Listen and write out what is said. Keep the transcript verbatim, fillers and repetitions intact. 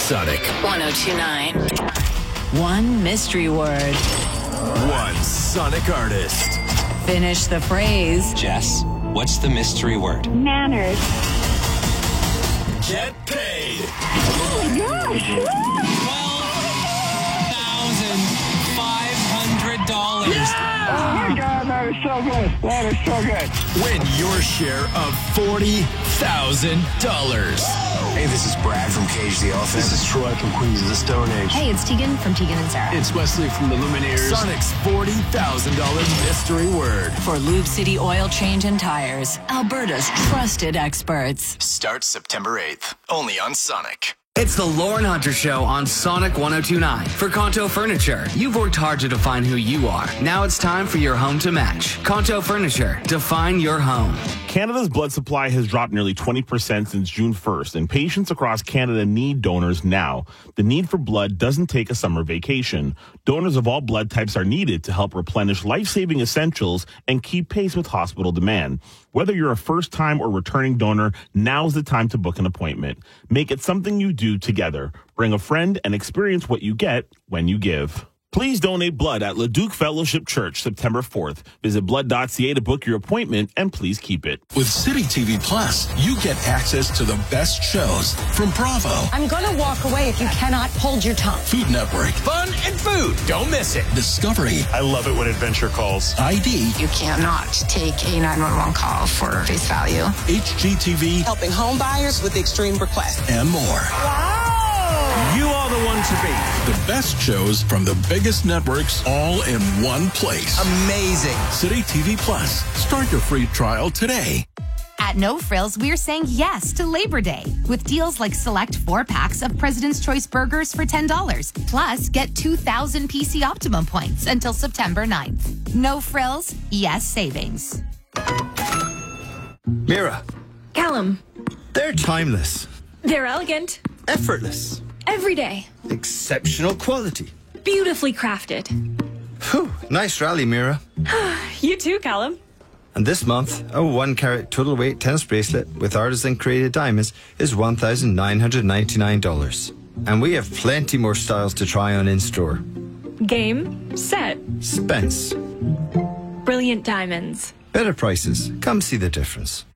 Sonic. one oh two point nine. One mystery word. One Sonic artist. Finish the phrase. Jess, what's the mystery word? Manners. Get paid. Oh my gosh. twelve thousand five hundred dollars. Oh my God, that is so good. That is so good. Win your share of forty thousand dollars. Hey, this is Brad from Cage the Elephant. This is Troy from Queens of the Stone Age. Hey, it's Tegan from Tegan and Sarah. It's Wesley from the Lumineers. Sonic's forty thousand dollars mystery word. For Lube City Oil Change and Tires, Alberta's trusted experts. Starts September eighth. Only on Sonic. It's the Lauren Hunter Show on Sonic one oh two point nine. For Conto Furniture, you've worked hard to define who you are. Now it's time for your home to match. Conto Furniture, define your home. Canada's blood supply has dropped nearly twenty percent since June first, and patients across Canada need donors now. The need for blood doesn't take a summer vacation. Donors of all blood types are needed to help replenish life-saving essentials and keep pace with hospital demand. Whether you're a first-time or returning donor, now's the time to book an appointment. Make it something you do together. Bring a friend and experience what you get when you give. Please donate blood at Leduc Fellowship Church September fourth. Visit blood dot c a to book your appointment, and please keep it. With City T V Plus, you get access to the best shows from Bravo, I'm going to walk away if you cannot hold your tongue. Food Network, Fun and food. Don't miss it. Discovery, I love it when Adventure calls. I D, You cannot take a nine one one call for face value. H G T V, Helping home buyers with extreme requests. and more. You are the one to be. The best shows from the biggest networks all in one place. Amazing. City T V Plus. Start your free trial today. At No Frills, we're saying yes to Labor Day with deals like select four packs of President's Choice burgers for ten dollars. Plus, get two thousand P C Optimum points until September ninth. No Frills, yes savings. Mira, Callum, they're timeless, they're elegant, effortless, everyday, exceptional quality. beautifully crafted. Whew, nice rally, Mira. You too, Callum. And this month, a one carat total weight tennis bracelet with artisan created diamonds is one thousand nine hundred ninety-nine dollars. And we have plenty more styles to try on in store. Game, set, Spence. brilliant diamonds. Better prices. Come see the difference.